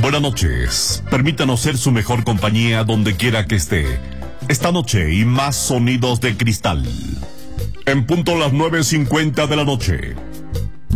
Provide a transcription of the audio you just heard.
Buenas noches. Permítanos ser su mejor compañía donde quiera que esté. Esta noche y más sonidos de cristal. En punto las 9:50 de la noche.